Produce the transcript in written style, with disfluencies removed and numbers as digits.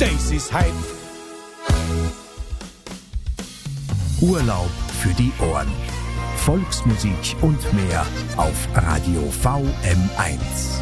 das ist Hype. Urlaub für die Ohren. Volksmusik und mehr auf Radio VM1.